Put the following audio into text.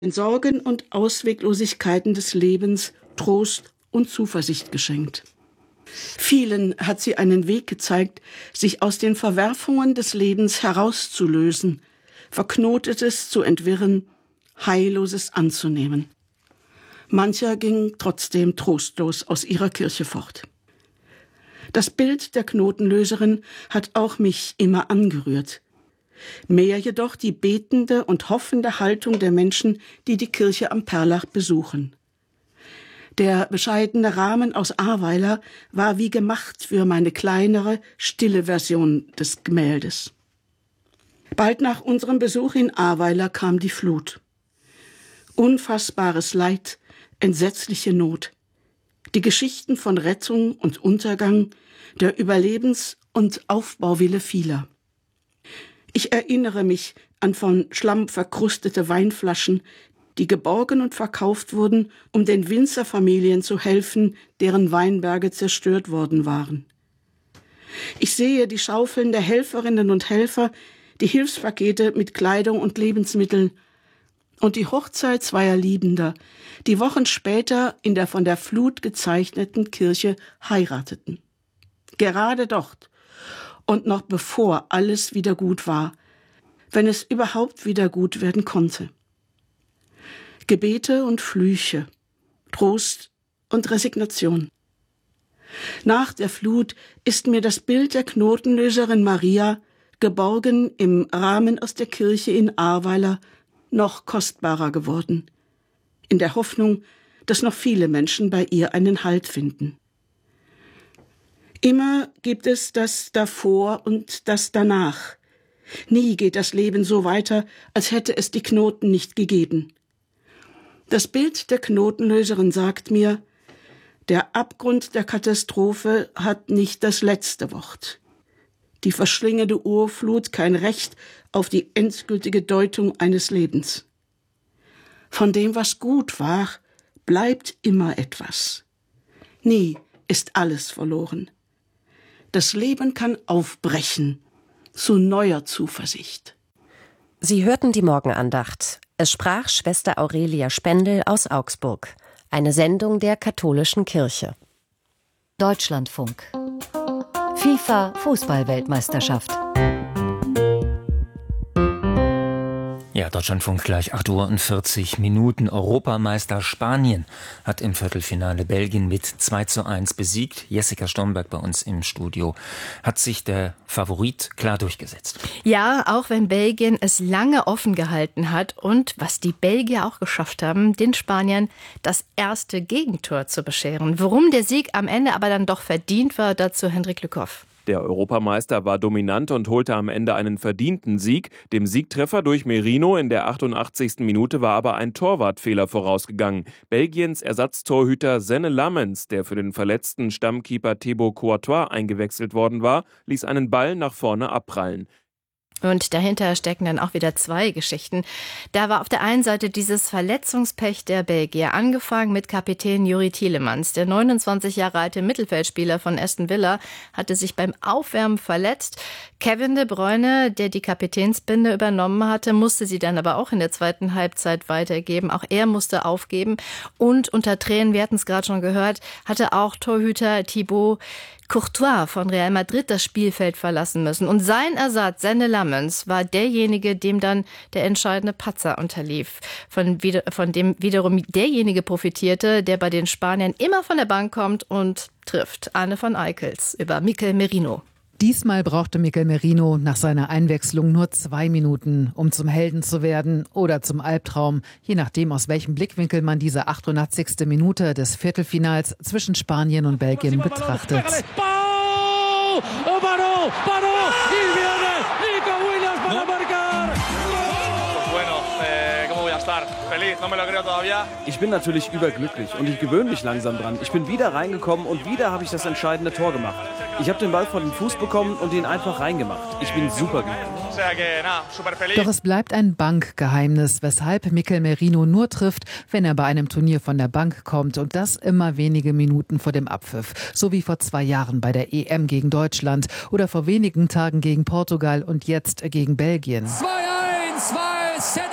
den Sorgen und Ausweglosigkeiten des Lebens Trost und Zuversicht geschenkt. Vielen hat sie einen Weg gezeigt, sich aus den Verwerfungen des Lebens herauszulösen, Verknotetes zu entwirren, Heilloses anzunehmen. Mancher ging trotzdem trostlos aus ihrer Kirche fort. Das Bild der Knotenlöserin hat auch mich immer angerührt. Mehr jedoch die betende und hoffende Haltung der Menschen, die die Kirche am Perlach besuchen. Der bescheidene Rahmen aus Ahrweiler war wie gemacht für meine kleinere, stille Version des Gemäldes. Bald nach unserem Besuch in Ahrweiler kam die Flut. Unfassbares Leid, entsetzliche Not. Die Geschichten von Rettung und Untergang, der Überlebens- und Aufbauwille vieler. Ich erinnere mich an von Schlamm verkrustete Weinflaschen, die geborgen und verkauft wurden, um den Winzerfamilien zu helfen, deren Weinberge zerstört worden waren. Ich sehe die Schaufeln der Helferinnen und Helfer, die Hilfspakete mit Kleidung und Lebensmitteln und die Hochzeit zweier Liebender, die Wochen später in der von der Flut gezeichneten Kirche heirateten. Gerade dort und noch bevor alles wieder gut war, wenn es überhaupt wieder gut werden konnte. Gebete und Flüche, Trost und Resignation. Nach der Flut ist mir das Bild der Knotenlöserin Maria, geborgen im Rahmen aus der Kirche in Ahrweiler, noch kostbarer geworden, in der Hoffnung, dass noch viele Menschen bei ihr einen Halt finden. Immer gibt es das Davor und das Danach. Nie geht das Leben so weiter, als hätte es die Knoten nicht gegeben. Das Bild der Knotenlöserin sagt mir, der Abgrund der Katastrophe hat nicht das letzte Wort. Die verschlingende Urflut kein Recht auf die endgültige Deutung eines Lebens. Von dem, was gut war, bleibt immer etwas. Nie ist alles verloren. Das Leben kann aufbrechen zu neuer Zuversicht. Sie hörten die Morgenandacht. Es sprach Schwester Aurelia Spendel aus Augsburg. Eine Sendung der Katholischen Kirche. Deutschlandfunk. FIFA-Fußball-Weltmeisterschaft. Ja, Deutschlandfunk gleich 8:40 Uhr. Europameister Spanien hat im Viertelfinale Belgien mit 2:1 besiegt. Jessica Stormberg bei uns im Studio. Hat sich der Favorit klar durchgesetzt? Ja, auch wenn Belgien es lange offen gehalten hat und was die Belgier auch geschafft haben, den Spaniern das erste Gegentor zu bescheren. Warum der Sieg am Ende aber dann doch verdient war, dazu Hendrik Lückhoff. Der Europameister war dominant und holte am Ende einen verdienten Sieg. Dem Siegtreffer durch Merino in der 88. Minute war aber ein Torwartfehler vorausgegangen. Belgiens Ersatztorhüter Senne Lammens, der für den verletzten Stammkeeper Thibaut Courtois eingewechselt worden war, ließ einen Ball nach vorne abprallen. Und dahinter stecken dann auch wieder zwei Geschichten. Da war auf der einen Seite dieses Verletzungspech der Belgier, angefangen mit Kapitän Juri Tielemans. Der 29 Jahre alte Mittelfeldspieler von Aston Villa hatte sich beim Aufwärmen verletzt. Kevin De Bruyne, der die Kapitänsbinde übernommen hatte, musste sie dann aber auch in der zweiten Halbzeit weitergeben. Auch er musste aufgeben. Und unter Tränen, wir hatten es gerade schon gehört, hatte auch Torhüter Thibaut Courtois von Real Madrid das Spielfeld verlassen müssen. Und sein Ersatz, Senne Lammens, war derjenige, dem dann der entscheidende Patzer unterlief. Von dem wiederum derjenige profitierte, der bei den Spaniern immer von der Bank kommt und trifft. Arne von Eickels über Mikel Merino. Diesmal brauchte Mikel Merino nach seiner Einwechslung nur 2 Minuten, um zum Helden zu werden oder zum Albtraum, je nachdem, aus welchem Blickwinkel man diese 88. Minute des Viertelfinals zwischen Spanien und Belgien betrachtet. Ich bin natürlich überglücklich und ich gewöhne mich langsam dran. Ich bin wieder reingekommen und wieder habe ich das entscheidende Tor gemacht. Ich habe den Ball von den Fuß bekommen und ihn einfach reingemacht. Ich bin super glücklich. Doch es bleibt ein Bankgeheimnis, weshalb Mikel Merino nur trifft, wenn er bei einem Turnier von der Bank kommt und das immer wenige Minuten vor dem Abpfiff. So wie vor 2 Jahren bei der EM gegen Deutschland oder vor wenigen Tagen gegen Portugal und jetzt gegen Belgien. 2:1, weil